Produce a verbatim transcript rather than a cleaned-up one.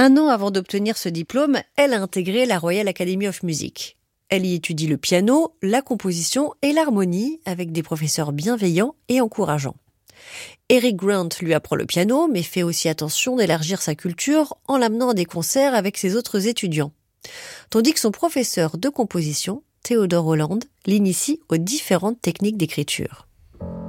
Un an avant d'obtenir ce diplôme, elle a intégré la Royal Academy of Music. Elle y étudie le piano, la composition et l'harmonie avec des professeurs bienveillants et encourageants. Eric Grant lui apprend le piano, mais fait aussi attention d'élargir sa culture en l'amenant à des concerts avec ses autres étudiants. Tandis que son professeur de composition, Theodore Holland, l'initie aux différentes techniques d'écriture.